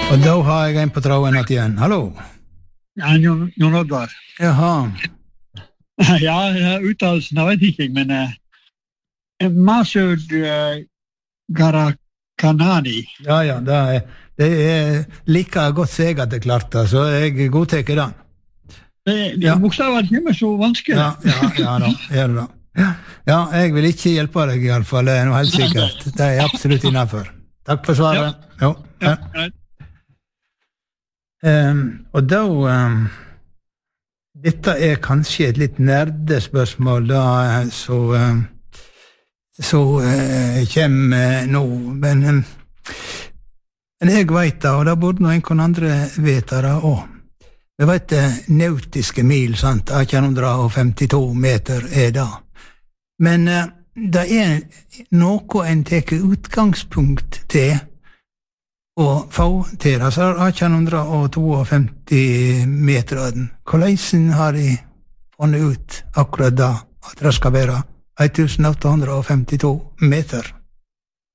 Og da har jeg en på tråden igjen. Hallo. Ja, Jon Oddvar. Jaha. Ja, uttalelsen, jeg vet ikke, men Masud Garakanani. Ja, det er like godt som jeg hadde klart det, så jeg godteker den. Bokstavet kommer så vanskelig. Ja da, gjør det da. Ja, jeg vil ikke hjelpe deg i alle fall, det er noe helt sikkert. Det er absolutt innenfor. Takk for svaret. Ja. Og da dette er kanskje et litt nerdespørsmål da så kommer nå, men jeg vet det, og da burde noen andre vite det også. Vi vet nautiske mil, sant? 1852 meter er det. Men det er noe en teker utgangspunkt til å få til, altså 1852 meter. Hvordan har de funnet ut akkurat da, at det skal være 1852 meter?